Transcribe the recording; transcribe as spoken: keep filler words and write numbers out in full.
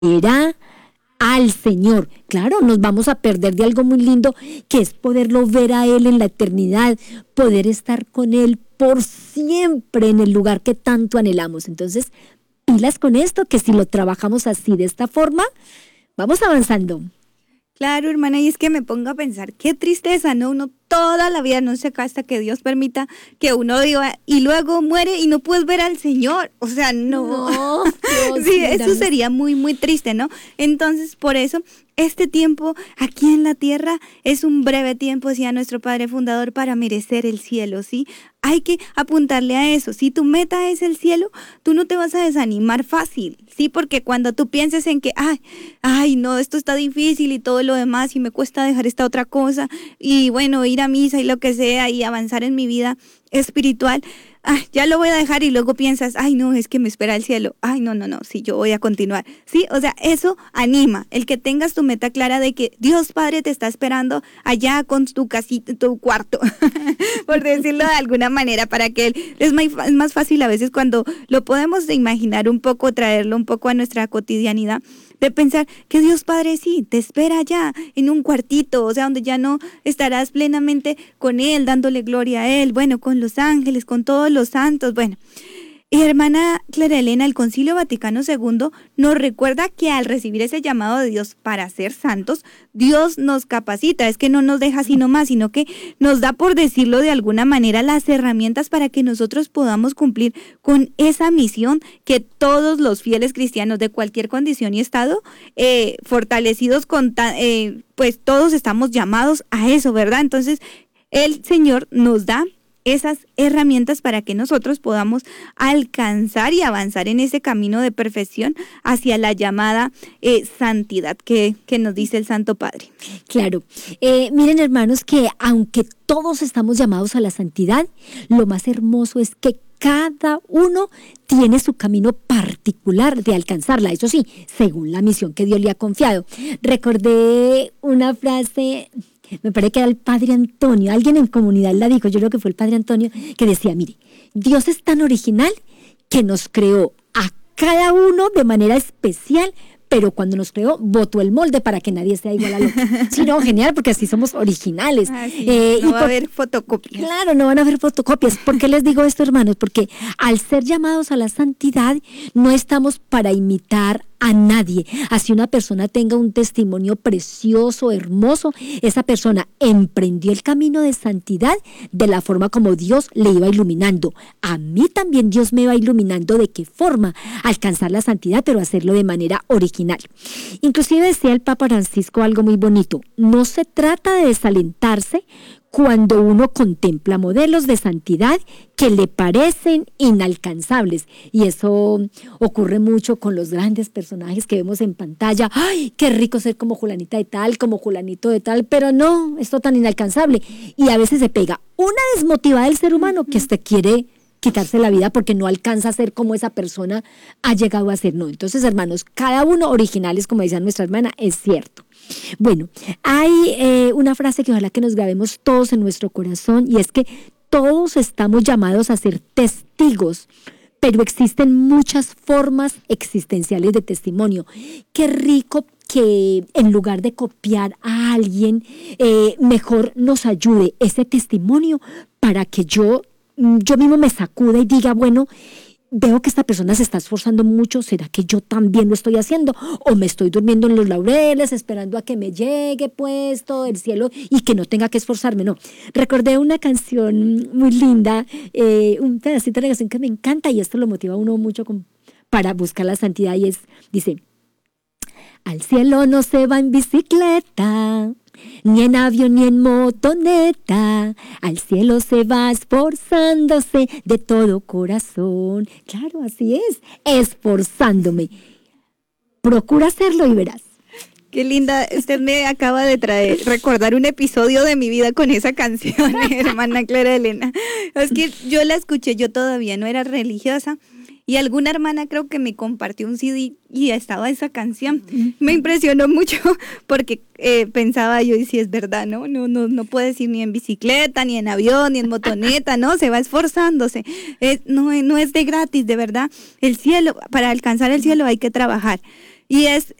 Era al Señor. Claro, nos vamos a perder de algo muy lindo, que es poderlo ver a Él en la eternidad, poder estar con Él por siempre en el lugar que tanto anhelamos. Entonces, pilas con esto, que si lo trabajamos así, de esta forma, vamos avanzando. Claro, hermana, y es que me pongo a pensar, qué tristeza, ¿no? Uno toda la vida no se acaba hasta que Dios permita que uno viva y luego muere y no puedes ver al Señor. O sea, no. No, Dios, sí, mira, eso no. sería muy, muy triste, ¿no? Entonces, por eso, este tiempo aquí en la tierra es un breve tiempo, decía nuestro Padre Fundador, para merecer el cielo, ¿sí? Hay que apuntarle a eso. Si tu meta es el cielo, tú no te vas a desanimar fácil, ¿sí? Porque cuando tú pienses en que, ay, ay, no, esto está difícil y todo lo demás y me cuesta dejar esta otra cosa y bueno, ir a misa y lo que sea y avanzar en mi vida espiritual, ay, ya lo voy a dejar y luego piensas, ay, no, es que me espera el cielo. Ay, no, no, no, sí, yo voy a continuar. Sí, o sea, eso anima, el que tengas tu meta clara de que Dios Padre te está esperando allá con tu casita, tu cuarto, por decirlo de alguna manera, para que él, es más, es más fácil a veces cuando lo podemos imaginar un poco, traerlo un poco a nuestra cotidianidad, de pensar que Dios Padre sí, te espera allá en un cuartito, o sea, donde ya no estarás plenamente con Él, dándole gloria a Él, bueno, con los ángeles, con todos los santos, bueno. Y hermana Clara Elena, el Concilio Vaticano segundo nos recuerda que al recibir ese llamado de Dios para ser santos, Dios nos capacita, es que no nos deja así nomás, sino que nos da, por decirlo de alguna manera, las herramientas para que nosotros podamos cumplir con esa misión que todos los fieles cristianos de cualquier condición y estado, eh, fortalecidos con, ta- eh, pues todos estamos llamados a eso, ¿verdad? Entonces, el Señor nos da esas herramientas para que nosotros podamos alcanzar y avanzar en ese camino de perfección hacia la llamada eh, santidad que, que nos dice el Santo Padre. Claro, eh, miren hermanos, que aunque todos estamos llamados a la santidad, lo más hermoso es que cada uno tiene su camino particular de alcanzarla, eso sí, según la misión que Dios le ha confiado. Recordé una frase, me parece que era el Padre Antonio, alguien en comunidad la dijo, yo creo que fue el Padre Antonio, que decía, mire, Dios es tan original que nos creó a cada uno de manera especial, pero cuando nos creó, botó el molde para que nadie sea igual al otro. Sí, no, genial, porque así somos originales. Ah, sí, eh, no y va por, a haber fotocopias. Claro, no van a haber fotocopias. ¿Por qué les digo esto, hermanos? Porque al ser llamados a la santidad, no estamos para imitar a nadie. Así una persona tenga un testimonio precioso, hermoso, esa persona emprendió el camino de santidad de la forma como Dios le iba iluminando. A mí también Dios me va iluminando de qué forma alcanzar la santidad, pero hacerlo de manera original. Inclusive decía el Papa Francisco algo muy bonito, no se trata de desalentarse cuando uno contempla modelos de santidad que le parecen inalcanzables. Y eso ocurre mucho con los grandes personajes que vemos en pantalla. ¡Ay, qué rico ser como Julanita de tal, como Julanito de tal! Pero no, esto tan inalcanzable. Y a veces se pega una desmotivada del ser humano que hasta quiere quitarse la vida porque no alcanza a ser como esa persona ha llegado a ser. No, entonces, hermanos, cada uno originales, como decía nuestra hermana, es cierto. Bueno, hay eh, una frase que ojalá que nos grabemos todos en nuestro corazón, y es que todos estamos llamados a ser testigos, pero existen muchas formas existenciales de testimonio. Qué rico que en lugar de copiar a alguien, eh, mejor nos ayude ese testimonio para que yo, yo mismo me sacuda y diga, bueno, veo que esta persona se está esforzando mucho, ¿será que yo también lo estoy haciendo? ¿O me estoy durmiendo en los laureles esperando a que me llegue pues todo el cielo y que no tenga que esforzarme? No, recordé una canción muy linda, eh, un pedacito de la canción que me encanta, y esto lo motiva a uno mucho con, para buscar la santidad, y es, dice, al cielo no se va en bicicleta, ni en avión ni en motoneta, al cielo se va esforzándose de todo corazón. Claro, así es, esforzándome. Procura hacerlo y verás. Qué linda, usted me acaba de traer, recordar un episodio de mi vida con esa canción, hermana Clara Elena. Es que yo la escuché, yo todavía no era religiosa, y alguna hermana creo que me compartió un C D y estaba esa canción. Me impresionó mucho porque eh, pensaba yo, y si es verdad, ¿no? No, no, no puedes ir ni en bicicleta, ni en avión, ni en motoneta, ¿no? Se va esforzándose. Es, no, no es de gratis, de verdad. El cielo, para alcanzar el cielo hay que trabajar. Y es